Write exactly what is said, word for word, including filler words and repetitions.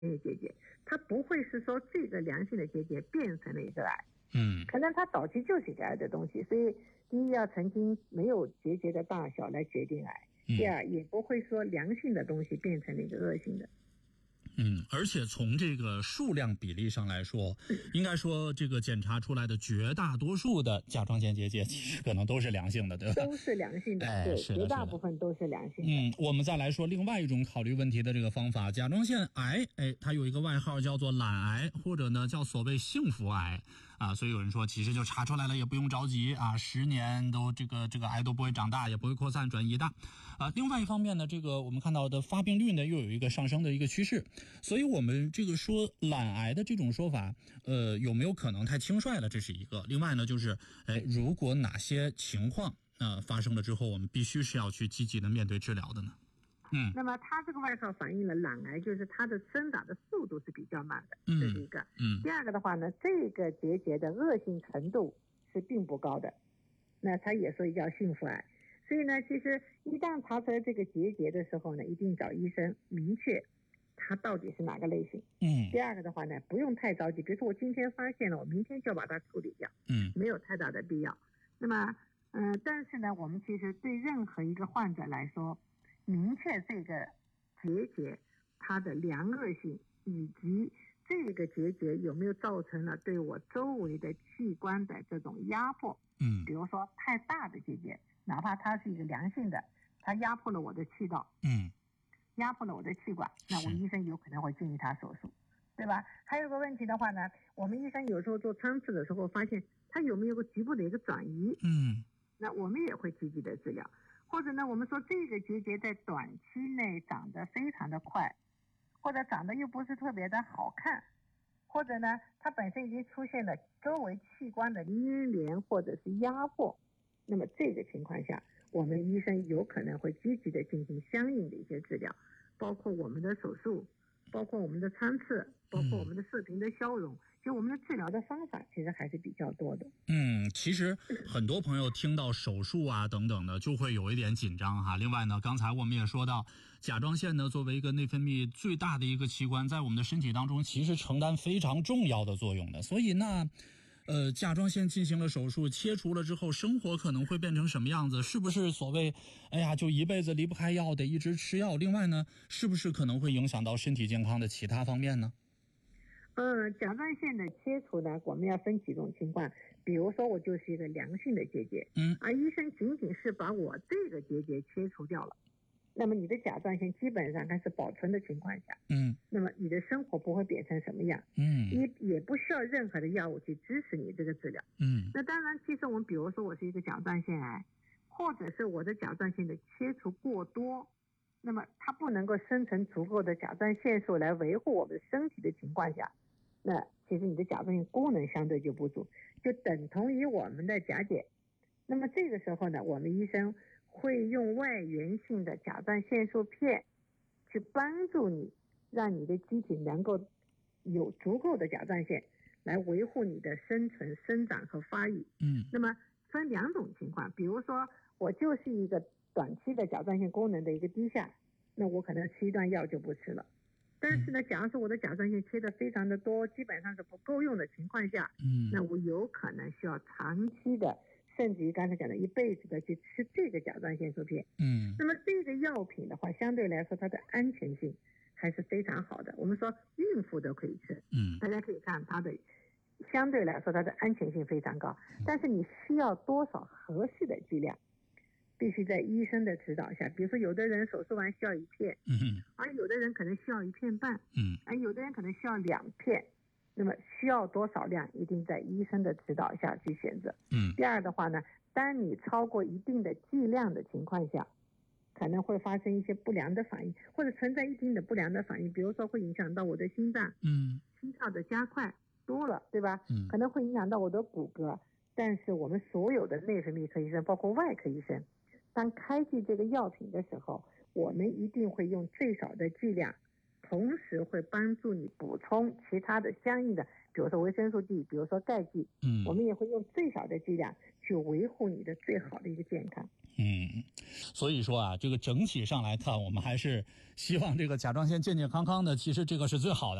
结节，它不会是说这个良性的结节变成了一个癌， 嗯， 可能它早期就是一个癌的东西，所以第一要曾经没有结节的大小来决定癌，第二也不会说良性的东西变成了一个恶性的。 嗯，而且从这个数量比例上来说，应该说这个检查出来的绝大多数的甲状腺结节其实可能都是良性的，对吧？ 都是良性的， 哎、 对， 是的， 绝大部分都是良性的。 嗯，我们再来说另外一种考虑问题的这个方法，甲状腺癌，哎，它有一个外号叫做懒癌，或者呢叫所谓幸福癌啊，所以有人说其实就查出来了也不用着急啊，十年都这个这个癌都不会长大，也不会扩散转移的啊。另外一方面呢，这个我们看到的发病率呢又有一个上升的一个趋势，所以我们这个说懒癌的这种说法，呃，有没有可能太轻率了？这是一个。另外呢，就是哎，如果哪些情况呃发生了之后，我们必须是要去积极的面对治疗的呢？嗯， 那么它这个外号反映了懒癌，就是它的生长的速度是比较慢的， 嗯， 这是一个。 嗯， 第二个的话呢，这个结节的恶性程度是并不高的，那它也所以叫幸福癌。所以呢，其实一旦查出来这个结节的时候呢，一定找医生明确它到底是哪个类型。 嗯。 第二个的话呢，不用太着急，比如说我今天发现了，我明天就要把它处理掉， 嗯， 没有太大的必要。那么，嗯、呃，但是呢，我们其实对任何一个患者来说，明确这个结节它的良恶性，以及这个结节有没有造成了对我周围的器官的这种压迫， 嗯， 比如说太大的结节，哪怕它是一个良性的，它压迫了我的气道， 嗯， 压迫了我的气管，那我医生有可能会建议他手术，对吧？还有个问题的话呢，我们医生有时候做穿刺的时候发现它有没有个局部的一个转移， 嗯， 那我们也会积极的治疗。或者呢，我们说这个结节在短期内长得非常的快，或者长得又不是特别的好看，或者呢，它本身已经出现了周围器官的粘连或者是压迫，那么这个情况下，我们医生有可能会积极的进行相应的一些治疗，包括我们的手术，包括我们的穿刺，包括我们的射频的消融，就我们的治疗的方法其实还是比较多的。 嗯，其实很多朋友听到手术啊等等的就会有一点紧张哈。另外呢，刚才我们也说到，甲状腺呢作为一个内分泌最大的一个器官，在我们的身体当中其实承担非常重要的作用的。所以那呃，甲状腺进行了手术，切除了之后，生活可能会变成什么样子？是不是所谓，哎呀，就一辈子离不开药，得一直吃药？另外呢，是不是可能会影响到身体健康的其他方面呢？ 嗯，甲状腺的切除呢，我们要分几种情况。比如说，我就是一个良性的结节， 嗯， 而医生仅仅是把我这个结节切除掉了，那么你的甲状腺基本上还是保存的情况下， 嗯， 那么你的生活不会变成什么样， 嗯， 也也不需要任何的药物去支持你这个治疗， 嗯， 那当然，其实我们比如说我是一个甲状腺癌，或者是我的甲状腺的切除过多，那么它不能够生成足够的甲状腺素来维护我们身体的情况下，那其实你的甲状腺功能相对就不足，就等同于我们的甲减。那么这个时候呢，我们医生会用外源性的甲状腺素片去帮助你，让你的机体能够有足够的甲状腺来维护你的生存、生长和发育。 嗯， 那么分两种情况，比如说我就是一个短期的甲状腺功能的一个低下，那我可能吃一段药就不吃了。但是呢，假如说我的甲状腺切的非常的多，基本上是不够用的情况下， 嗯， 那我有可能需要长期的，甚至于刚才讲的一辈子的去吃这个甲状腺素片。 嗯， 那么这个药品的话，相对来说它的安全性还是非常好的。我们说孕妇都可以吃， 嗯， 大家可以看它的相对来说它的安全性非常高，但是你需要多少合适的剂量，必须在医生的指导下。比如说有的人手术完需要一片， 嗯， 而有的人可能需要一片半， 嗯， 而有的人可能需要两片，那么需要多少量一定在医生的指导下去选择。 嗯， 第二的话呢，当你超过一定的剂量的情况下，可能会发生一些不良的反应，或者存在一定的不良的反应，比如说会影响到我的心脏， 嗯， 心跳的加快多了，对吧？ 嗯， 可能会影响到我的骨骼。但是我们所有的内分泌科医生，包括外科医生，当开具这个药品的时候，我们一定会用最少的剂量，同时会帮助你补充其他的相应的，比如说维生素 D， 比如说钙剂， 嗯， 我们也会用最少的剂量去维护你的最好的一个健康。 嗯，所以说啊，这个整体上来看，我们还是希望这个甲状腺健健康康的，其实这个是最好的。